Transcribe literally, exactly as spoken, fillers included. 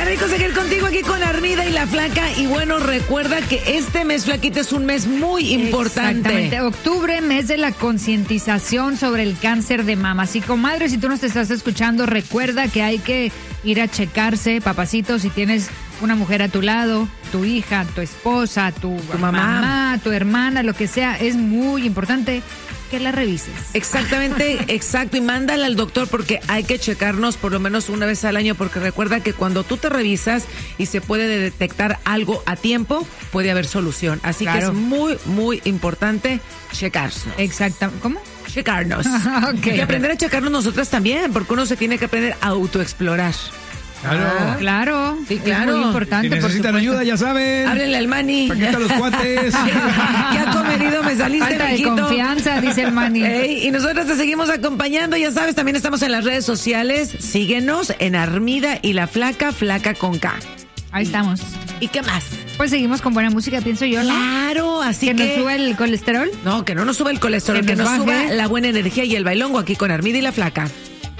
rico seguir contigo aquí con Armida y la Flaca. Y bueno, recuerda que este mes, Flaquita, es un mes muy importante. Exactamente. Octubre, mes de la concientización sobre el cáncer de mama. Así, comadre, si tú nos estás escuchando, recuerda que hay que ir a checarse, papacito, si tienes una mujer a tu lado, tu hija, tu esposa, tu, tu mamá. mamá, tu hermana, lo que sea, es muy importante que la revises. Exactamente, exacto, y mándala al doctor porque hay que checarnos por lo menos una vez al año, porque recuerda que cuando tú te revisas y se puede detectar algo a tiempo, puede haber solución. Así claro. que es muy, muy importante checarnos. Exacto. ¿Cómo? Checarnos. Okay. Y aprender a checarnos nosotras también, porque uno se tiene que aprender a autoexplorar. Claro, ah, claro, sí, claro. Es muy importante. Si necesitan ayuda, ya saben. Háblenle al Manny. Paquita los cuates. ¿Qué comedido me saliste, Falta de confianza, dice el Manny. Hey, y nosotros te seguimos acompañando, ya sabes, también estamos en las redes sociales. Síguenos en Armida y la Flaca, Flaca con K. Ahí estamos. ¿Y qué más? Pues seguimos con buena música, pienso yo, ¿no? Claro, así que... que... ¿Que nos suba el colesterol? No, que no nos suba el colesterol, que, que nos, nos suba la buena energía y el bailongo aquí con Armida y la Flaca.